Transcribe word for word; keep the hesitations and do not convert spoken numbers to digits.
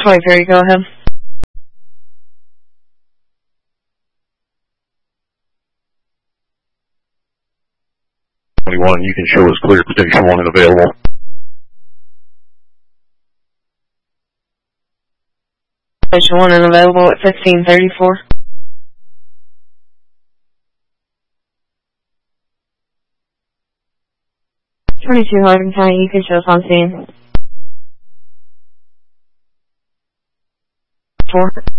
Troy Perry, go ahead. twenty-one, you can show us clear for station one and available. Station one and available at fifteen thirty-four. twenty-two Hardin County, you can show us on scene. Four.